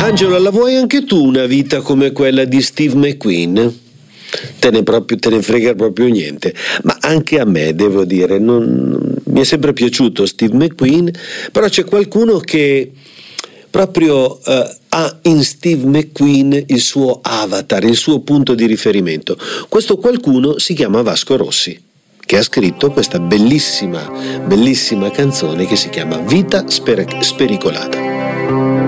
Angelo, la vuoi anche tu una vita come quella di Steve McQueen? Te ne frega proprio niente, ma anche a me, devo dire, mi è sempre piaciuto Steve McQueen, però c'è qualcuno che proprio ha in Steve McQueen il suo avatar, il suo punto di riferimento. Questo qualcuno si chiama Vasco Rossi, che ha scritto questa bellissima, bellissima canzone che si chiama Vita Spericolata.